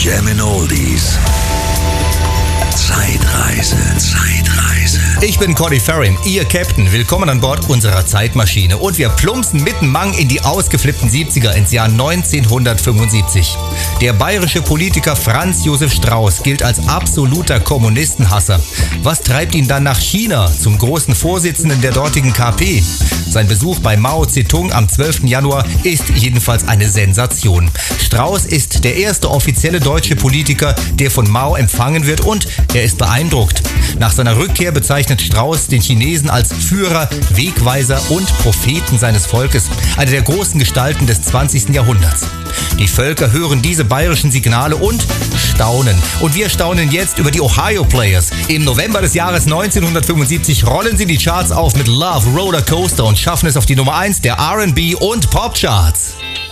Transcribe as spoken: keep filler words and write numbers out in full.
Jammin' Oldies. Zeitreise, Zeitreise. Ich bin Cody Farring, Ihr Captain. Willkommen an Bord unserer Zeitmaschine. Und wir plumpsen mitten Mang in die ausgeflippten siebziger ins Jahr neunzehnhundertfünfundsiebzig. Der bayerische Politiker Franz Josef Strauß gilt als absoluter Kommunistenhasser. Was treibt ihn dann nach China zum großen Vorsitzenden der dortigen K P? Sein Besuch bei Mao Zedong am zwölften Januar ist jedenfalls eine Sensation. Strauß ist der erste offizielle deutsche Politiker, der von Mao empfangen wird, und er ist beeindruckt. Nach seiner Rückkehr bezeichnet Strauß den Chinesen als Führer, Wegweiser und Propheten seines Volkes, eine der großen Gestalten des zwanzigsten Jahrhunderts. Die Völker hören diese bayerischen Signale und staunen. Und wir staunen jetzt über die Ohio Players. Im November des Jahres neunzehnhundertfünfundsiebzig rollen sie die Charts auf mit Love Roller Coaster und schaffen es auf die Nummer eins der R and B und Pop Charts.